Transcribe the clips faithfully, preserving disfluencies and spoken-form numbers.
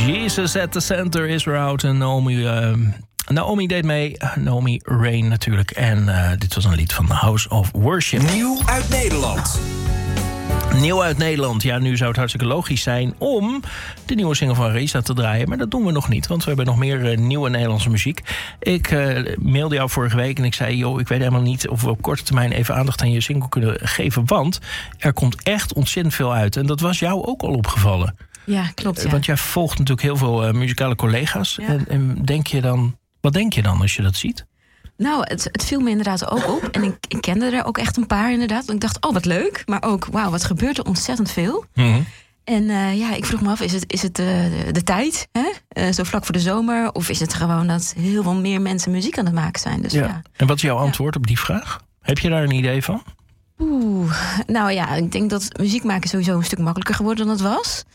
Jesus at the Center is er out. En Naomi, uh, Naomi deed mee. Naomi Rain natuurlijk. En uh, dit was een lied van The House of Worship. Nieuw uit Nederland. Nieuw uit Nederland. Ja, nu zou het hartstikke logisch zijn om de nieuwe single van Risa te draaien. Maar dat doen we nog niet, want we hebben nog meer uh, nieuwe Nederlandse muziek. Ik uh, mailde jou vorige week en ik zei... joh, ik weet helemaal niet of we op korte termijn even aandacht aan je single kunnen geven. Want er komt echt ontzettend veel uit. En dat was jou ook al opgevallen. Ja, klopt. Ja. Want jij volgt natuurlijk heel veel uh, muzikale collega's. Ja. En, en denk je dan, wat denk je dan als je dat ziet? Nou, het, het viel me inderdaad ook op. En ik, ik kende er ook echt een paar inderdaad. Want ik dacht, oh, wat leuk. Maar ook, wauw, wat gebeurt er ontzettend veel. Mm-hmm. En uh, ja, ik vroeg me af, is het, is het uh, de, de tijd? Hè? Uh, zo vlak voor de zomer? Of is het gewoon dat heel veel meer mensen muziek aan het maken zijn? Dus, ja. Ja. En wat is jouw antwoord ja. op die vraag? Heb je daar een idee van? Oeh, nou ja, ik denk dat muziek maken sowieso een stuk makkelijker geworden dan het was.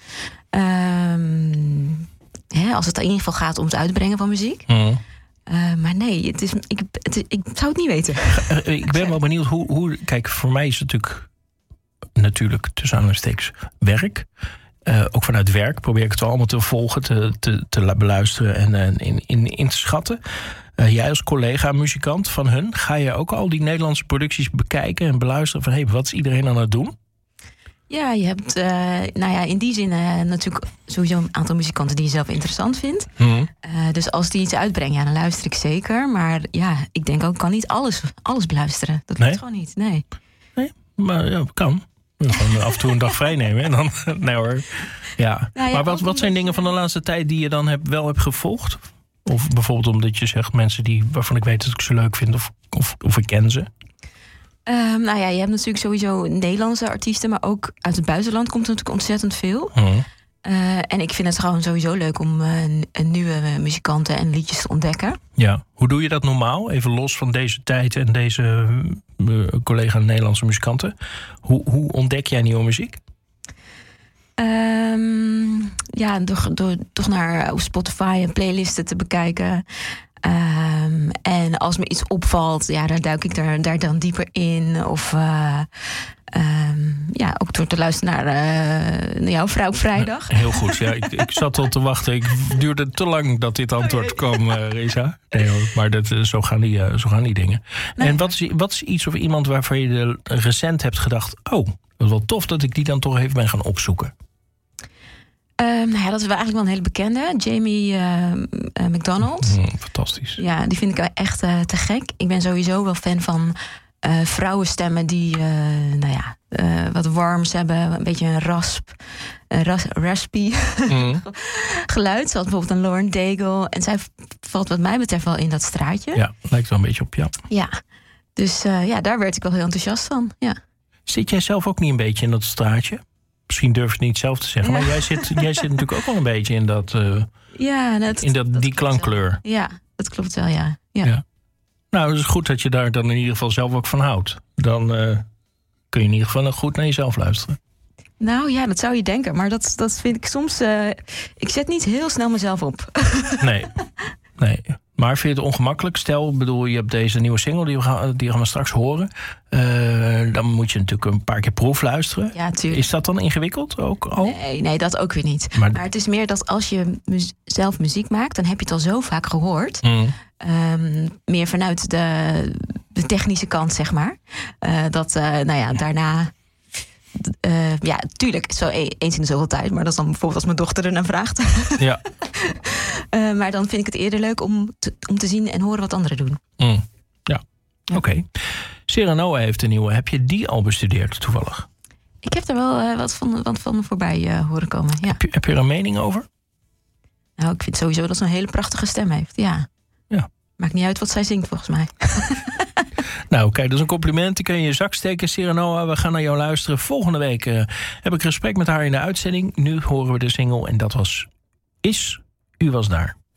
Um, hè, als het in ieder geval gaat om het uitbrengen van muziek. Mm. Uh, maar nee, het is, ik, het is, ik zou het niet weten. Uh, ik ben wel benieuwd hoe, hoe... Kijk, voor mij is het natuurlijk... natuurlijk tussen aanhalingstekens werk. Uh, ook vanuit werk probeer ik het allemaal te volgen, te, te, te beluisteren en uh, in, in, in te schatten. Uh, jij als collega-muzikant van hun, ga je ook al die Nederlandse producties bekijken en beluisteren van hé, hey, wat is iedereen aan het doen? Ja, je hebt uh, nou ja, in die zin uh, natuurlijk sowieso een aantal muzikanten die je zelf interessant vindt. Mm. Uh, dus als die iets uitbrengen, ja, dan luister ik zeker. Maar ja, ik denk ook, ik kan niet alles, alles beluisteren. Dat nee? lukt gewoon niet, nee. Nee, maar ja, kan. Gewoon af en toe een dag vrij nemen. En dan, nee hoor. Ja. Nou ja, maar wat, wat zijn dingen van de laatste tijd die je dan heb, wel hebt gevolgd? Of bijvoorbeeld omdat je zegt mensen die waarvan ik weet dat ik ze leuk vind of, of, of ik ken ze? Um, nou ja, je hebt natuurlijk sowieso Nederlandse artiesten, maar ook uit het buitenland komt er natuurlijk ontzettend veel. Hmm. Uh, en ik vind het gewoon sowieso leuk om uh, een nieuwe muzikanten en liedjes te ontdekken. Ja, hoe doe je dat normaal? Even los van deze tijd en deze uh, collega Nederlandse muzikanten. Hoe, hoe ontdek jij nieuwe muziek? Um, ja, door, door toch naar Spotify en playlisten te bekijken. Um, en als me iets opvalt, ja, dan duik ik daar, daar dan dieper in. Of uh, um, ja, ook door te luisteren naar, uh, naar jouw vrouw op vrijdag. Heel goed, ja. Ik, ik zat al te wachten. Ik duurde te lang dat dit antwoord kwam, uh, Risa. Nee hoor, maar dat, zo, gaan die, uh, zo gaan die dingen. Nee. En wat is, wat is iets of iemand waarvan je de, recent hebt gedacht... oh, dat is wel tof dat ik die dan toch even ben gaan opzoeken? Um, nou ja, dat is wel eigenlijk wel een hele bekende. Jamie uh, uh, McDonald. Mm, fantastisch. Ja, die vind ik echt uh, te gek. Ik ben sowieso wel fan van uh, vrouwenstemmen die uh, nou ja, uh, wat warms hebben. Een beetje een rasp, uh, ras, raspy mm. geluid. Zoals bijvoorbeeld een Lauren Daigle. En zij valt wat mij betreft wel in dat straatje. Ja, lijkt wel een beetje op, ja. Ja, dus uh, ja, daar werd ik wel heel enthousiast van, ja. Zit jij zelf ook niet een beetje in dat straatje? Misschien durf je het niet zelf te zeggen, ja. Maar jij zit, jij zit natuurlijk ook wel een beetje in dat, uh, ja, dat, in dat, dat die klankkleur. Wel. Ja, dat klopt wel, ja. ja. ja. Nou, het is goed dat je daar dan in ieder geval zelf ook van houdt. Dan uh, kun je in ieder geval goed naar jezelf luisteren. Nou ja, dat zou je denken, maar dat, dat vind ik soms... Uh, ik zet niet heel snel mezelf op. Nee, nee. Maar vind je het ongemakkelijk? Stel, bedoel, je hebt deze nieuwe single, die we gaan, die gaan we straks horen. Uh, dan moet je natuurlijk een paar keer proef luisteren. Ja, tuurlijk. Is dat dan ingewikkeld ook al? Nee, nee, dat ook weer niet. Maar, maar het is meer dat als je mu- zelf muziek maakt, dan heb je het al zo vaak gehoord. Mm. Um, meer vanuit de, de technische kant, zeg maar. Uh, dat, uh, nou ja, daarna... Uh, ja, tuurlijk, zo e- eens in de zoveel tijd. Maar dat is dan bijvoorbeeld als mijn dochter ernaar vraagt. Ja. uh, maar dan vind ik het eerder leuk om te, om te zien en horen wat anderen doen. Mm. Ja, ja. Oké. Okay. Cyranoa heeft een nieuwe. Heb je die al bestudeerd toevallig? Ik heb er wel uh, wat, van, wat van voorbij uh, horen komen, ja. Heb je, heb je er een mening over? Nou, ik vind sowieso dat ze een hele prachtige stem heeft, ja. Ja. Maakt niet uit wat zij zingt, volgens mij. Nou, kijk, dat is een compliment. Die kun je in je zak steken, Cyranoa. We gaan naar jou luisteren. Volgende week uh, heb ik gesprek met haar in de uitzending. Nu horen we de single en dat was Is, U was daar.